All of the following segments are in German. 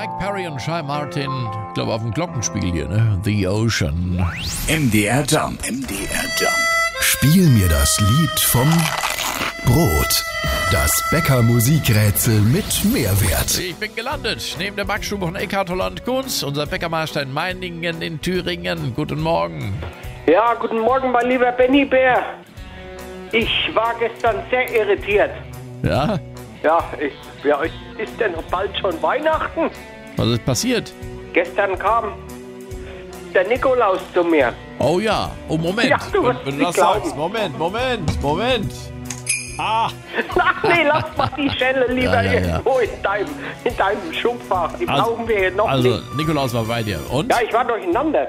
Mike Perry und Shy Martin, ich glaube auf dem Glockenspiegel hier, ne? The Ocean. MDR Jump. Spiel mir das Lied vom Brot. Das Bäcker-Musikrätsel mit Mehrwert. Ich bin gelandet neben der Backstube von Eckhard Holland Kunz, unser Bäckermeister in Meiningen in Thüringen. Guten Morgen. Ja, guten Morgen, mein lieber Benny Bär. Ich war gestern sehr irritiert. Ja? Ja, ist denn bald schon Weihnachten? Was ist passiert? Gestern kam der Nikolaus zu mir. Oh ja, oh Moment. Ja, du wirst wenn du nicht das glauben. sagst. Moment. Ah, Ach nee, lass mal die Schelle lieber Ja. irgendwo in deinem Schubfach. Die brauchen wir hier noch also nicht. Nikolaus war bei dir. Und? Ja, ich war durcheinander.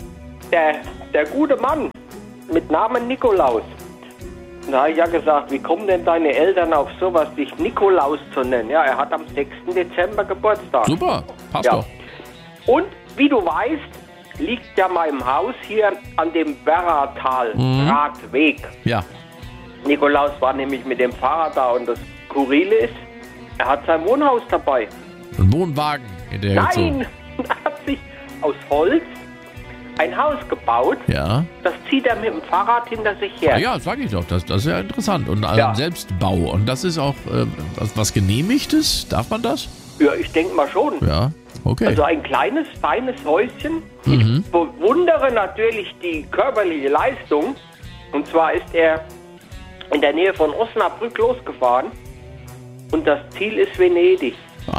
Der gute Mann mit Namen Nikolaus. Da habe ich ja gesagt, wie kommen denn deine Eltern auf sowas, dich Nikolaus zu nennen? Ja, er hat am 6. Dezember Geburtstag. Super, passt Ja. doch. Und wie du weißt, liegt ja mein Haus hier an dem Werratal-Radweg. Ja. Nikolaus war nämlich mit dem Fahrrad da und das Skurrile ist, er hat sein Wohnhaus dabei. Ein Wohnwagen hinterher gezogen. Nein, er hat sich aus Holz ein Haus gebaut. Ja. Das zieht er mit dem Fahrrad hinter sich her. Ja, sag ich doch, das ist ja interessant. Und Ja. Selbstbau. Und das ist auch was Genehmigtes? Darf man das? Ja, ich denke mal schon. Ja, okay. Also ein kleines, feines Häuschen. Ich bewundere natürlich die körperliche Leistung. Und zwar ist er in der Nähe von Osnabrück losgefahren. Und das Ziel ist Venedig.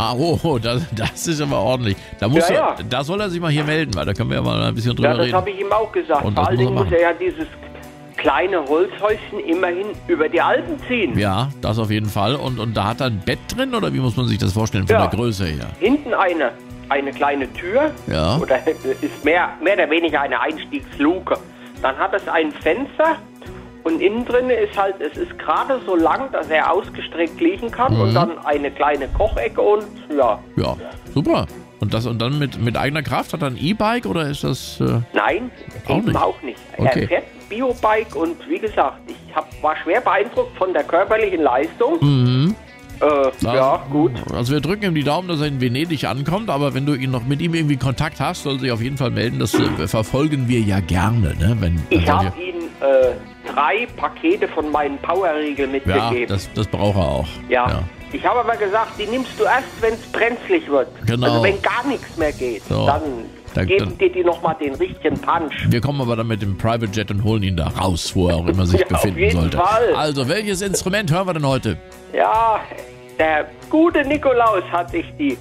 Das ist aber ordentlich. Da soll er sich mal hier melden, weil da können wir ja mal ein bisschen drüber Ja, das reden. habe ich ihm auch gesagt. Und Vor das allen Dingen muss muss er er ja dieses kleine Holzhäuschen immerhin über die Alpen ziehen. Ja, das auf jeden Fall. Und da hat er ein Bett drin, oder wie muss man sich das vorstellen von Ja. der Größe her? Hinten eine kleine Tür. Ja. Oder ist mehr oder weniger eine Einstiegsluke. Dann hat es ein Fenster. Und innen drin ist es ist gerade so lang, dass er ausgestreckt liegen kann. Und dann eine kleine Kochecke und ja. Ja, super. Und dann mit eigener Kraft? Hat er ein E-Bike oder ist das... Nein, Auch eben nicht. auch nicht. Okay. Er fährt Biobike und wie gesagt, ich war schwer beeindruckt von der körperlichen Leistung. Ja, gut. Also wir drücken ihm die Daumen, dass er in Venedig ankommt, aber wenn du mit ihm irgendwie Kontakt hast, soll sich auf jeden Fall melden. Das verfolgen wir ja gerne. Ne? Ich habe ihm 3 Pakete von meinen Powerriegeln Ja, mitgegeben. das braucht er auch. Ja. Ich habe aber gesagt, die nimmst du erst, wenn es brenzlig wird. Genau. Also wenn gar nichts mehr geht, So. dann geben dir die nochmal den richtigen Punch. Wir kommen aber dann mit dem Private Jet und holen ihn da raus, wo er auch immer sich Ja, auf befinden jeden sollte. Fall. Also, welches Instrument hören wir denn heute? Ja, der gute Nikolaus hat sich die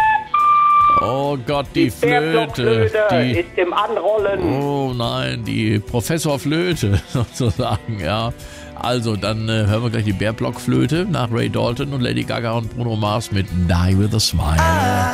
Oh Gott, die Flöte. Bärblockflöte ist im Anrollen. Oh nein, die Professorflöte sozusagen, ja. Also, dann hören wir gleich die Bärblockflöte nach Ray Dalton und Lady Gaga und Bruno Mars mit Die With A Smile.